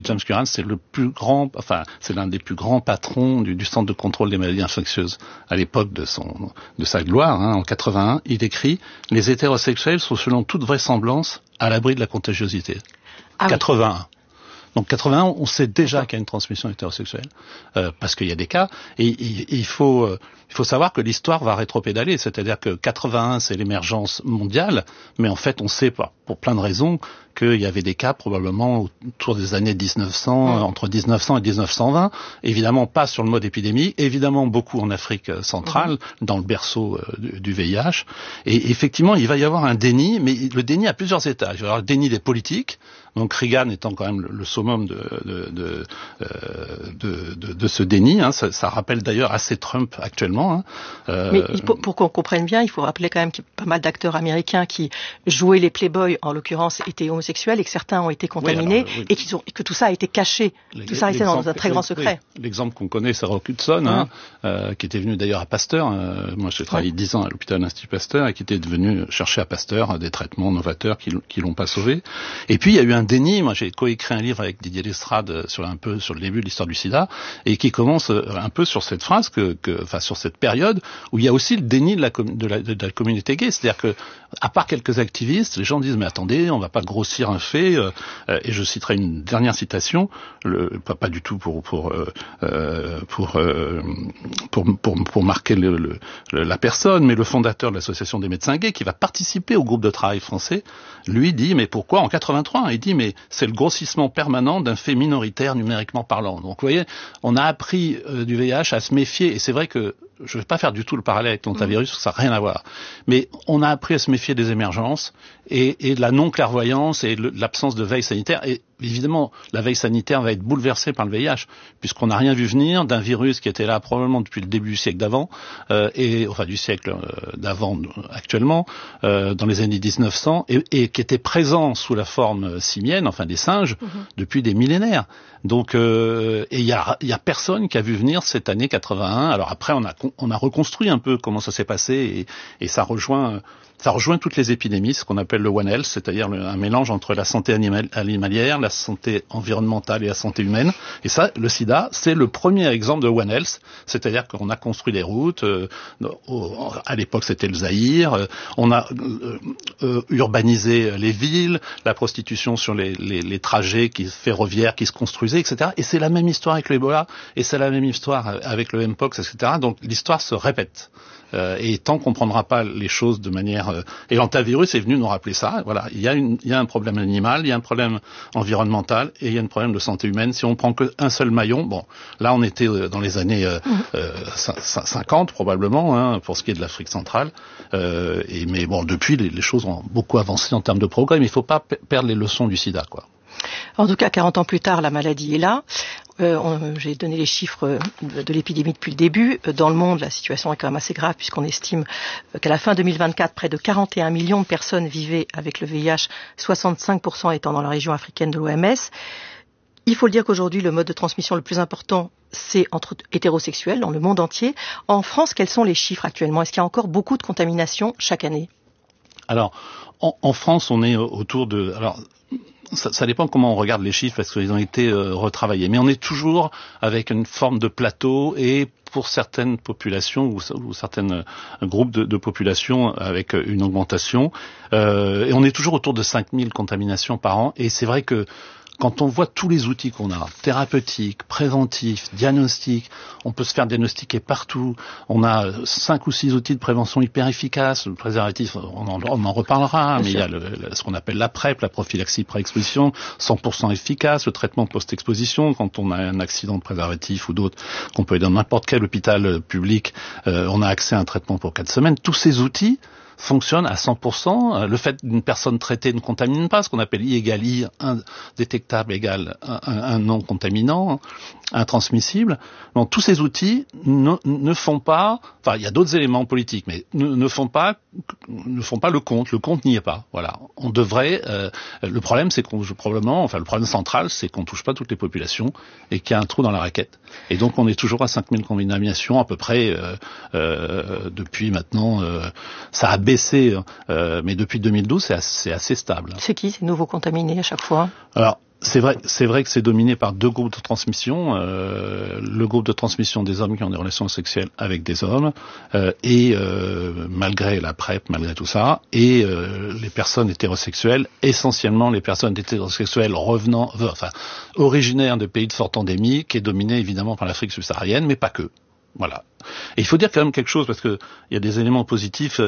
James Curran, c'est c'est l'un des plus grands patrons du Centre de contrôle des maladies infectieuses à l'époque de sa gloire, en 81. Il écrit: les hétérosexuels sont selon toute vraisemblance à l'abri de la contagiosité. 81. Oui. Donc 81, on sait déjà qu'il y a une transmission hétérosexuelle, parce qu'il y a des cas, et il faut savoir que l'histoire va rétropédaler, c'est-à-dire que 81 c'est l'émergence mondiale, mais en fait on sait pour plein de raisons qu'il y avait des cas probablement autour des années 1900, entre 1900 et 1920, évidemment pas sur le mode épidémie, évidemment beaucoup en Afrique centrale, dans le berceau du VIH, et effectivement il va y avoir un déni, mais le déni a plusieurs étages. Il va y avoir le déni des politiques, donc Reagan étant quand même le summum de ce déni, ça rappelle d'ailleurs assez Trump actuellement. Mais pour qu'on comprenne bien, il faut rappeler quand même qu'il y a pas mal d'acteurs américains qui jouaient les playboys, en l'occurrence étaient homosexuels, et que certains ont été contaminés, et que tout ça a été caché, tout ça a été dans un très grand secret. Oui. L'exemple qu'on connaît, c'est Rock Hudson, qui était venu d'ailleurs à Pasteur. Moi j'ai travaillé 10 ans à l'hôpital de l'Institut Pasteur, et qui était venu chercher à Pasteur des traitements novateurs qui l'ont pas sauvé. Et puis il y a eu un déni. Moi j'ai coécrit un livre avec Didier Lestrade sur le début de l'histoire du sida, et qui commence un peu sur cette phrase sur cette période où il y a aussi le déni de la communauté gay. C'est-à-dire que, à part quelques activistes, les gens disent mais attendez, on va pas grossir un fait, et je citerai une dernière citation, pas du tout pour marquer la personne, mais le fondateur de l'association des médecins gays qui va participer au groupe de travail français, lui dit mais pourquoi en 83? Il dit mais c'est le grossissement permanent d'un fait minoritaire numériquement parlant. Donc vous voyez, on a appris du VIH à se méfier, et c'est vrai que je ne vais pas faire du tout le parallèle avec l'hantavirus, parce que ça n'a rien à voir. Mais on a appris à se méfier des émergences et de la non-clairvoyance et de l'absence de veille sanitaire. Et évidemment, la veille sanitaire va être bouleversée par le VIH, puisqu'on n'a rien vu venir d'un virus qui était là probablement depuis le début du siècle d'avant, du siècle d'avant actuellement, dans les années 1900, et qui était présent sous la forme simienne, enfin des singes, depuis des millénaires. Donc, et il y a personne qui a vu venir cette année 81. Alors après, on a reconstruit un peu comment ça s'est passé, et ça rejoint toutes les épidémies, ce qu'on appelle le One Health, c'est-à-dire un mélange entre la santé animalière, la santé environnementale et la santé humaine. Et ça, le sida, c'est le premier exemple de One Health, c'est-à-dire qu'on a construit des routes, à l'époque c'était le Zaïre, on a urbanisé les villes, la prostitution sur les trajets ferroviaires qui se construisaient, etc. Et c'est la même histoire avec l'Ebola, et c'est la même histoire avec le Mpox, etc. Donc l'histoire se répète. Et tant qu'on prendra pas les choses de manière... et l'hantavirus est venu nous rappeler ça. Voilà, il y a un problème animal, il y a un problème environnemental, et il y a un problème de santé humaine. Si on prend qu'un seul maillon, bon, là on était dans les années 50 probablement, pour ce qui est de l'Afrique centrale. Mais bon, depuis les choses ont beaucoup avancé en termes de progrès, mais il faut pas perdre les leçons du sida, quoi. En tout cas, 40 ans plus tard, la maladie est là. J'ai donné les chiffres de l'épidémie depuis le début. Dans le monde, la situation est quand même assez grave, puisqu'on estime qu'à la fin 2024, près de 41 millions de personnes vivaient avec le VIH, 65% étant dans la région africaine de l'OMS. Il faut le dire qu'aujourd'hui, le mode de transmission le plus important, c'est entre hétérosexuels dans le monde entier. En France, quels sont les chiffres actuellement? Est-ce qu'il y a encore beaucoup de contaminations chaque année? Alors, en France, on est autour de... Alors, ça dépend comment on regarde les chiffres, parce qu'ils ont été retravaillés. Mais on est toujours avec une forme de plateau, et pour certaines populations ou certains groupes de populations avec une augmentation. Et on est toujours autour de 5000 contaminations par an. Et c'est vrai que quand on voit tous les outils qu'on a, thérapeutiques, préventifs, diagnostiques, on peut se faire diagnostiquer partout. On a 5 ou 6 outils de prévention hyper efficaces. Le préservatif, on en reparlera, mais il y a ce qu'on appelle la PrEP, la prophylaxie pré-exposition, 100% efficace, le traitement post-exposition, quand on a un accident de préservatif ou d'autres, qu'on peut aller dans n'importe quel hôpital public, on a accès à un traitement pour 4 semaines. Tous ces outils fonctionne à 100%. Le fait d'une personne traitée ne contamine pas, ce qu'on appelle I égale I, indétectable égale un non contaminant, intransmissible. Donc tous ces outils ne font pas, enfin il y a d'autres éléments politiques, mais ne font pas le compte. Le compte n'y est pas. Voilà. On devrait. Le problème, c'est le problème central, c'est qu'on touche pas toutes les populations et qu'il y a un trou dans la raquette. Et donc on est toujours à 5000 contaminations à peu près depuis maintenant. Ça a baissé, mais depuis 2012, c'est assez stable. C'est qui ces nouveaux contaminés à chaque fois? Alors, C'est vrai que c'est dominé par deux groupes de transmission. Le groupe de transmission des hommes qui ont des relations sexuelles avec des hommes, et malgré la PrEP, malgré tout ça, et les personnes hétérosexuelles, essentiellement les personnes hétérosexuelles originaires de pays de forte endémie, qui est dominé évidemment par l'Afrique subsaharienne, mais pas que. Voilà. Et il faut dire quand même quelque chose, parce que il y a des éléments positifs.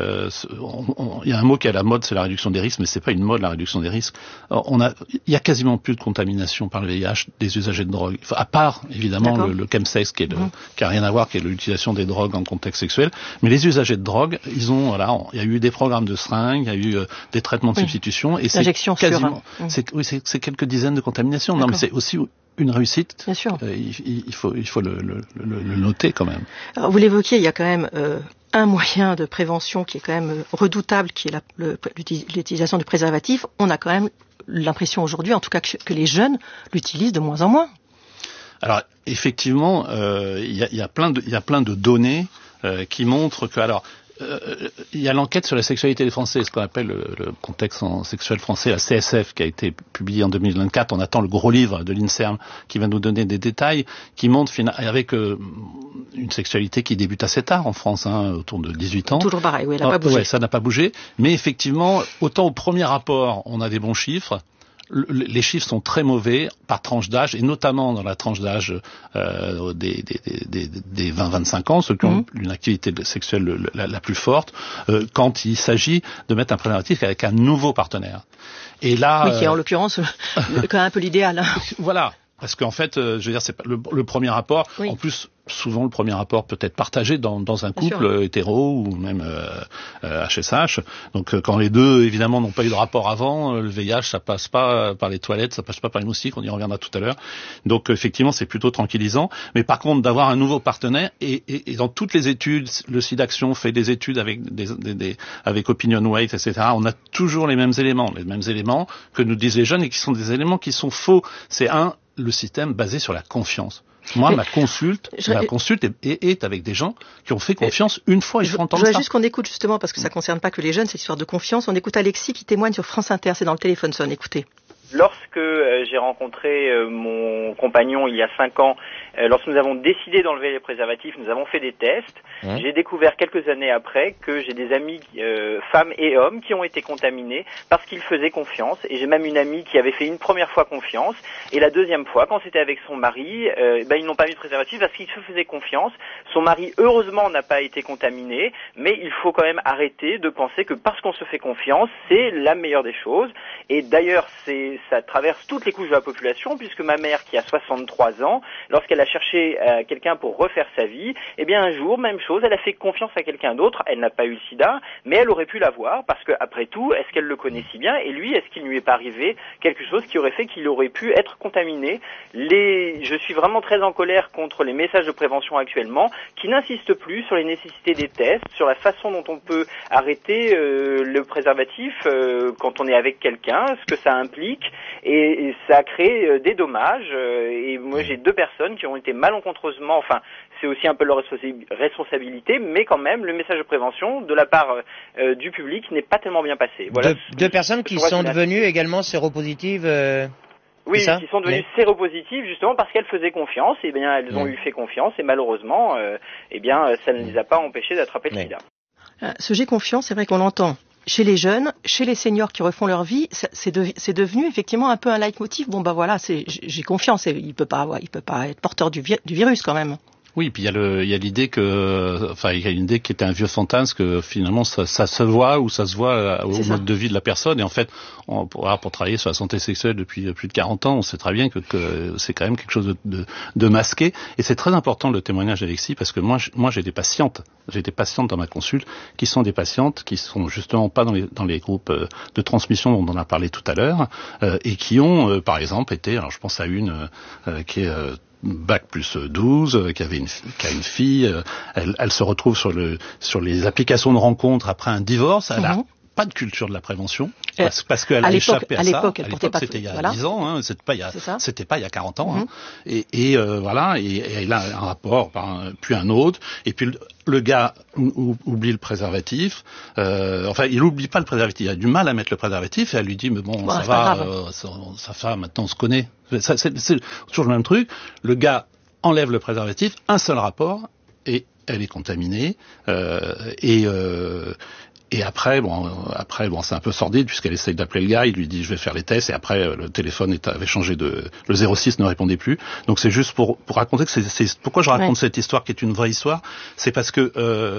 Il y a un mot qui est à la mode, c'est la réduction des risques, mais c'est pas une mode, la réduction des risques. Il y a quasiment plus de contamination par le VIH des usagers de drogue, à part évidemment le chemsex qui a rien à voir, qui est l'utilisation des drogues en contexte sexuel. Mais les usagers de drogue, il y a eu des programmes de seringues, il y a eu des traitements de substitution, et c'est quasiment, c'est quelques dizaines de contaminations. Non, mais c'est aussi une réussite. Bien sûr. Il faut le noter quand même. Alors, vous l'évoquiez, il y a quand même un moyen de prévention qui est quand même redoutable, qui est l'utilisation du préservatif. On a quand même l'impression aujourd'hui, en tout cas, que les jeunes l'utilisent de moins en moins. Alors effectivement, il y a plein de données qui montrent que il y a l'enquête sur la sexualité des Français, ce qu'on appelle le contexte sexuel français, la CSF, qui a été publiée en 2024. On attend le gros livre de l'INSERM qui va nous donner des détails, qui montre avec une sexualité qui débute assez tard en France, autour de 18 ans. Toujours pareil, oui, elle n'a pas bougé. Ouais, ça n'a pas bougé. Mais effectivement, autant au premier rapport, on a des bons chiffres. Les chiffres sont très mauvais par tranche d'âge, et notamment dans la tranche d'âge des 20-25 ans, ceux qui ont une activité sexuelle la plus forte, quand il s'agit de mettre un préservatif avec un nouveau partenaire. Et là, oui, qui est en l'occurrence quand même un peu l'idéal. Voilà. Parce qu'en fait, je veux dire, c'est pas le premier rapport. Oui. En plus, souvent le premier rapport peut être partagé dans un couple hétéro ou même HSH. Donc quand les deux évidemment n'ont pas eu de rapport avant, le VIH ça passe pas par les toilettes, ça passe pas par les moustiques, on y reviendra tout à l'heure. Donc effectivement c'est plutôt tranquillisant. Mais par contre d'avoir un nouveau partenaire et dans toutes les études, le SIDAction fait des études avec avec Opinion Weight, etc. On a toujours les mêmes éléments que nous disent les jeunes et qui sont des éléments qui sont faux. C'est le système basé sur la confiance. Moi, ma consulte est avec des gens qui ont fait confiance une fois, et je entends ça. Je voudrais juste qu'on écoute justement, parce que ça ne concerne pas que les jeunes, cette histoire de confiance. On écoute Alexis qui témoigne sur France Inter, c'est dans le téléphone sonne, écoutez. Lorsque j'ai rencontré mon compagnon il y a 5 ans, lorsque nous avons décidé d'enlever les préservatifs, nous avons fait des tests. J'ai découvert quelques années après que j'ai des amis, femmes et hommes, qui ont été contaminés parce qu'ils faisaient confiance. Et j'ai même une amie qui avait fait une première fois confiance. Et la deuxième fois, quand c'était avec son mari, ils n'ont pas mis de préservatif parce qu'ils se faisaient confiance. Son mari, heureusement, n'a pas été contaminé. Mais il faut quand même arrêter de penser que parce qu'on se fait confiance, c'est la meilleure des choses. Et d'ailleurs, ça traverse toutes les couches de la population, puisque ma mère, qui a 63 ans, lorsqu'elle a cherché quelqu'un pour refaire sa vie, un jour, même chose, elle a fait confiance à quelqu'un d'autre. Elle n'a pas eu le sida, mais elle aurait pu l'avoir, parce que après tout, est-ce qu'elle le connaît si bien? Et lui, est-ce qu'il ne lui est pas arrivé quelque chose qui aurait fait qu'il aurait pu être contaminé? Je suis vraiment très en colère contre les messages de prévention actuellement, qui n'insistent plus sur les nécessités des tests, sur la façon dont on peut arrêter le préservatif quand on est avec quelqu'un, ce que ça implique, et ça a créé des dommages. Et moi, j'ai 2 personnes qui ont été malencontreusement, c'est aussi un peu leur responsabilité, mais quand même, le message de prévention de la part du public n'est pas tellement bien passé. Voilà. Deux personnes qui sont devenues également séropositives. Oui, qui sont devenues séropositives justement parce qu'elles faisaient confiance. Elles ont fait confiance et malheureusement, ça ne les a pas empêchées d'attraper le sida. Ce j'ai confiance, c'est vrai qu'on l'entend chez les jeunes, chez les seniors qui refont leur vie, c'est devenu effectivement un peu un leitmotiv. J'ai confiance, il peut pas être porteur du virus quand même. Oui, puis il y a l'idée il y a une idée qui était un vieux fantasme que finalement ça se voit ou ça se voit au mode de vie de la personne. Et en fait, pour travailler sur la santé sexuelle depuis plus de 40 ans, on sait très bien que c'est quand même quelque chose de masqué. Et c'est très important le témoignage d'Alexis, parce que moi j'ai des patientes dans ma consulte qui sont des patientes qui sont justement pas dans les groupes de transmission dont on a parlé tout à l'heure, et qui ont par exemple été, alors je pense à une qui est Bac plus 12, qui a une fille, elle se retrouve sur les applications de rencontre après un divorce, elle a pas de culture de la prévention, parce qu'elle a échappé à ça. À l'époque, c'était il y a 10 ans, hein, c'était pas il y a 40 ans. Hein. Et voilà, et il a un rapport, puis un autre, et puis le gars oublie le préservatif. Enfin, il oublie pas le préservatif. Il a du mal à mettre le préservatif, et elle lui dit mais bon, ça va, maintenant on se connaît. C'est toujours le même truc. Le gars enlève le préservatif, un seul rapport, et elle est contaminée. Et après, c'est un peu sordide puisqu'elle essaye d'appeler le gars, il lui dit je vais faire les tests, et après le téléphone avait changé le 06 ne répondait plus. Donc c'est juste pour raconter que c'est pourquoi je raconte cette histoire qui est une vraie histoire, c'est parce que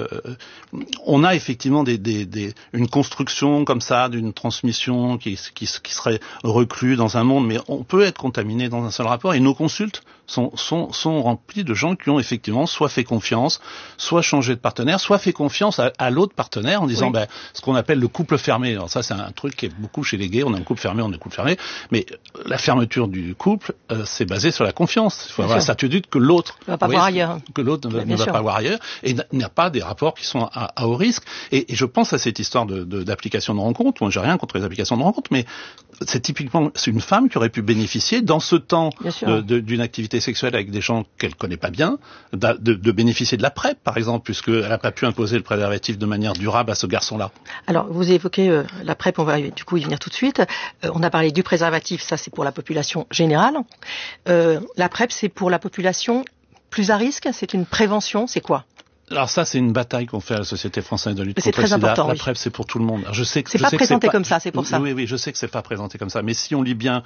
on a effectivement une construction comme ça d'une transmission qui serait reclue dans un monde, mais on peut être contaminé dans un seul rapport, et nos consultes sont remplis de gens qui ont effectivement soit fait confiance, soit changé de partenaire, soit fait confiance à l'autre partenaire en disant ce qu'on appelle le couple fermé. Alors ça, c'est un truc qui est beaucoup chez les gays, on a un couple fermé, mais la fermeture du couple, c'est basé sur la confiance. Il faut avoir la certitude que l'autre ne va pas voir ailleurs. Que l'autre ne va pas voir ailleurs, et n'a pas des rapports qui sont à haut risque. Et je pense à cette histoire d'application de rencontre. Moi, j'ai rien contre les applications de rencontre, mais c'est une femme qui aurait pu bénéficier dans ce temps d'une activité sexuelle avec des gens qu'elle connaît pas bien, de bénéficier de la PrEP, par exemple, puisqu'elle n'a pas pu imposer le préservatif de manière durable à ce garçon-là. Alors, vous évoquez la PrEP, on va du coup y venir tout de suite. On a parlé du préservatif, ça c'est pour la population générale. La PrEP, c'est pour la population plus à risque, c'est une prévention, c'est quoi ? Alors ça, c'est une bataille qu'on fait à la Société française de lutte contre le sida. Important, la PrEP, c'est pour tout le monde. Alors, c'est pas présenté comme ça, c'est pour ça. Oui, je sais que c'est pas présenté comme ça. Mais si on lit bien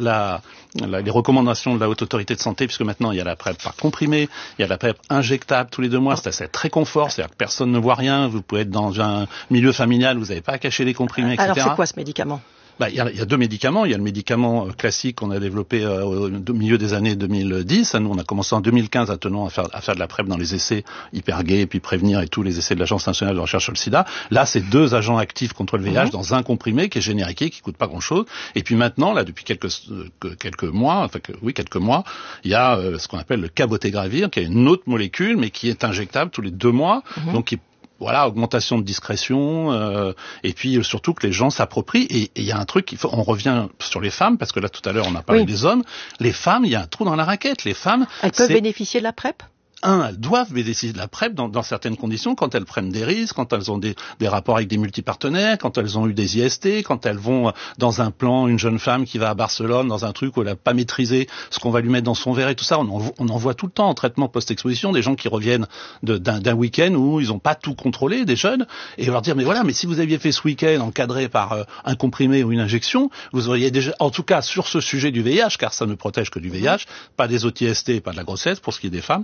les recommandations de la Haute Autorité de Santé, puisque maintenant il y a la PrEP par comprimé, il y a la PrEP injectable tous les 2 mois, c'est très confort, c'est-à-dire que personne ne voit rien, vous pouvez être dans un milieu familial, vous n'avez pas à cacher les comprimés, etc. Alors c'est quoi ce médicament ? Il y a 2 médicaments. Il y a le médicament classique qu'on a développé au milieu des années 2010. Nous, on a commencé en 2015 à faire de la PrEP dans les essais hyper-gays, et puis prévenir et tous les essais de l'Agence nationale de recherche sur le sida. Là, c'est 2 agents actifs contre le VIH dans un comprimé qui est génériqué, qui coûte pas grand-chose. Et puis maintenant, là, depuis quelques mois, il y a ce qu'on appelle le cabotegravir, qui est une autre molécule, mais qui est injectable tous les 2 mois, donc qui augmentation de discrétion, et puis surtout que les gens s'approprient. Et il y a un truc, on revient sur les femmes, parce que là tout à l'heure on a parlé des hommes. Les femmes, il y a un trou dans la raquette. Les femmes, elles peuvent bénéficier de la PrEP ? Elles doivent bénéficier de la PrEP dans certaines conditions, quand elles prennent des risques, quand elles ont des rapports avec des multipartenaires, quand elles ont eu des IST, quand elles vont dans un plan, une jeune femme qui va à Barcelone, dans un truc où elle n'a pas maîtrisé ce qu'on va lui mettre dans son verre et tout ça. On en voit tout le temps en traitement post-exposition, des gens qui reviennent d'un week-end où ils n'ont pas tout contrôlé, des jeunes, et leur dire, mais voilà, mais si vous aviez fait ce week-end encadré par un comprimé ou une injection, vous auriez déjà, en tout cas sur ce sujet du VIH, car ça ne protège que du VIH, pas des autres IST, pas de la grossesse, pour ce qui est des femmes,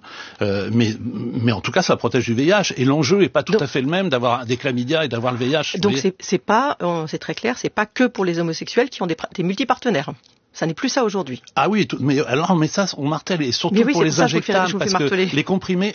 mais en tout cas, ça protège du VIH. Et l'enjeu est pas tout à fait le même d'avoir des chlamydia et d'avoir le VIH. Donc c'est très clair, c'est pas que pour les homosexuels qui ont des multipartenaires. Ça n'est plus ça aujourd'hui. Ah oui, mais ça, on martèle, et surtout pour les injectables, parce que les comprimés.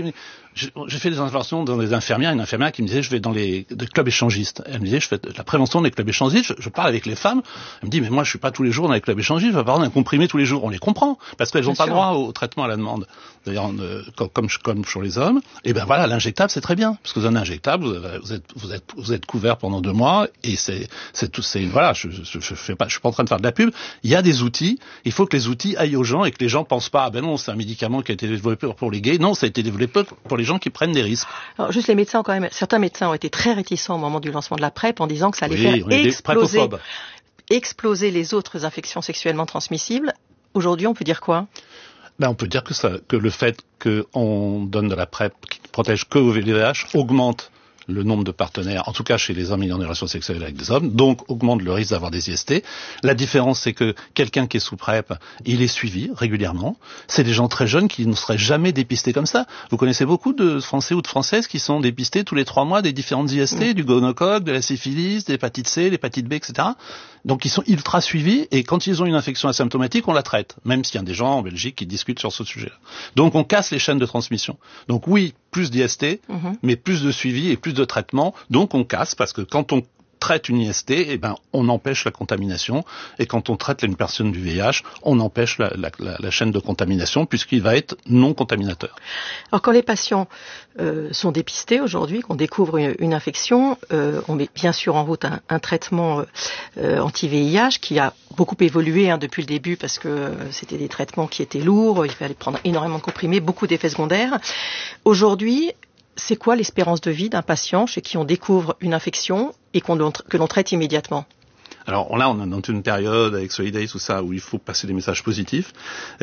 J'ai fait des interventions dans des infirmières, une infirmière qui me disait, je vais dans des clubs échangistes. Elle me disait, je fais de la prévention des clubs échangistes, je parle avec les femmes. Elle me dit, mais moi, je suis pas tous les jours dans les clubs échangistes, je vais pas prendre un comprimé tous les jours. On les comprend, parce qu'elles n'ont pas droit au traitement à la demande. D'ailleurs, comme sur les hommes. Et ben voilà, l'injectable, c'est très bien. Parce que dans un injectable, vous êtes couvert pendant 2 mois, et voilà, je suis pas en train de faire de la pub. Il y a des outils, il faut que les outils aillent aux gens et que les gens pensent pas, non, c'est un médicament qui a été développé pour les gays. Non, ça a été développé pour les gens qui prennent des risques. Alors, juste les médecins, quand même, certains médecins ont été très réticents au moment du lancement de la PrEP en disant que ça allait faire exploser les autres infections sexuellement transmissibles. Aujourd'hui, on peut dire quoi ? On peut dire que le fait qu'on donne de la PrEP qui ne protège que au VIH augmente le nombre de partenaires, en tout cas chez les hommes ayant des relations sexuelles avec des hommes, donc augmente le risque d'avoir des IST. La différence, c'est que quelqu'un qui est sous PrEP, il est suivi régulièrement. C'est des gens très jeunes qui ne seraient jamais dépistés comme ça. Vous connaissez beaucoup de Français ou de Françaises qui sont dépistés tous les 3 mois des différentes IST, du gonocoque, de la syphilis, de l'hépatite C, l'hépatite B, etc. Donc ils sont ultra suivis, et quand ils ont une infection asymptomatique, on la traite, même s'il y a des gens en Belgique qui discutent sur ce sujet-là. Donc on casse les chaînes de transmission. Donc oui, plus d'IST, mais plus de suivi et plus de traitement. Donc on casse, parce que quand on traite une IST, eh ben, on empêche la contamination. Et quand on traite une personne du VIH, on empêche la chaîne de contamination puisqu'il va être non contaminateur. Alors quand les patients sont dépistés aujourd'hui, qu'on découvre une infection, on met bien sûr en route un traitement anti-VIH qui a beaucoup évolué depuis le début parce que c'était des traitements qui étaient lourds, il fallait prendre énormément de comprimés, beaucoup d'effets secondaires. Aujourd'hui, c'est quoi l'espérance de vie d'un patient chez qui on découvre une infection et que l'on traite immédiatement ? Alors là, on est dans une période avec Solidays, tout ça, où il faut passer des messages positifs.